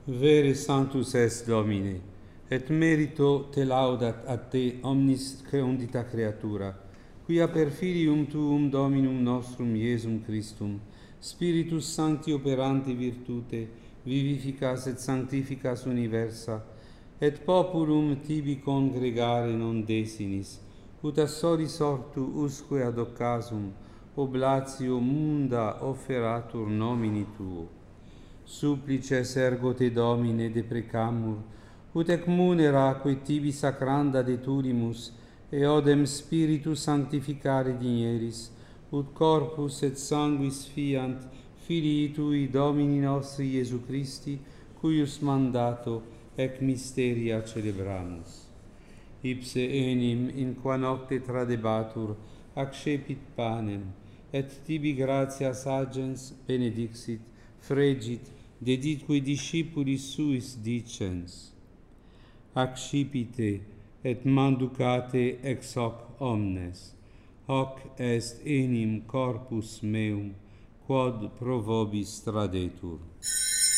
Vere sanctus est Domine, et merito te laudat a te omnis creundita creatura, quia per filium tuum Dominum nostrum Iesum Christum, Spiritus Sancti operanti virtute, vivificas et sanctificas universa, et populum tibi congregare non desinis, ut a soli sortu usque ad occasum oblatio munda offeratur nomini tuo. Supplices ergo te Domine deprecamur, ut ec muneraque tibi sacranda deturimus, e odem Spiritus sanctificare digneris, ut corpus et sanguis fiant Filii Tui Domini nostri Iesu Christi, cuius mandato ec mysteria celebramus. Ipse enim, in qua nocte tradebatur, accepit panem, et tibi gratias agens benedixit, fregit, deditque discipulis suis dicens: accipite et manducate ex hoc omnes, hoc est enim corpus meum, quod pro vobis tradetur.